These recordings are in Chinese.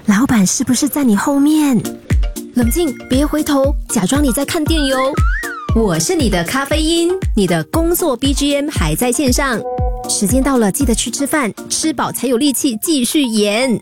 老板是不是在你后面？冷静，别回头，假装你在看电邮。我是你的咖啡因，你的工作 BGM 还在线上。时间到了，记得去吃饭，吃饱才有力气继续演。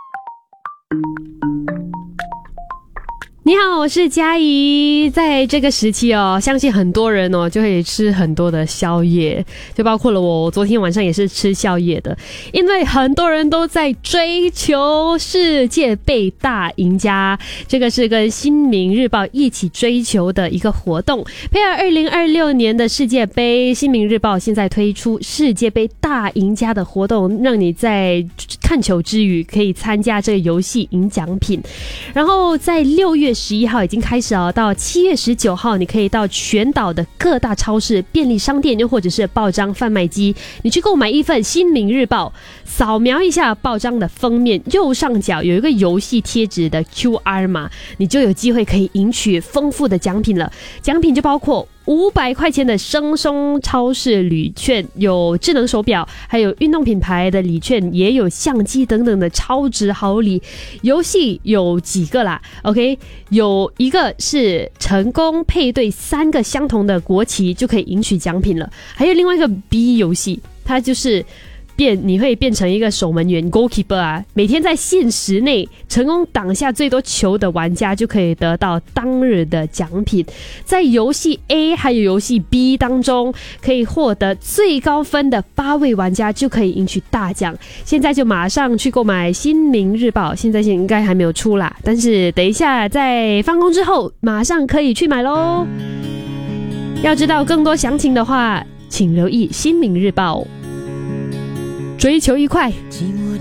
你好，我是佳怡。在这个时期哦，相信很多人哦就会吃很多的宵夜，就包括了我昨天晚上也是吃宵夜的，因为很多人都在追求世界杯大赢家，这个是跟新民日报一起追求的一个活动。配合2026年的世界杯，新民日报现在推出世界杯大赢家的活动，让你在看球之余可以参加这个游戏赢奖品。然后在6月11号已经开始到7月19号，你可以到全岛的各大超市、便利商店，又或者是报章贩卖机，你去购买一份新民日报，扫描一下报章的封面，右上角有一个游戏贴纸的 QR 码，你就有机会可以赢取丰富的奖品了。奖品就包括500块钱的生松超市礼券，有智能手表，还有运动品牌的礼券，也有相机等等的超值好礼。游戏有几个啦 ，OK， 有一个是成功配对3个相同的国旗就可以赢取奖品了，还有另外一个 B 游戏，它就是你会变成一个守门员 goalkeeper 啊，每天在限时内成功挡下最多球的玩家就可以得到当日的奖品。在游戏 A 还有游戏 B 当中，可以获得最高分的8位玩家就可以赢取大奖。现在就马上去购买新民日报，现在应该还没有出啦，但是等一下在放工之后马上可以去买咯。要知道更多详情的话，请留意新民日报。追求愉快。 寂寞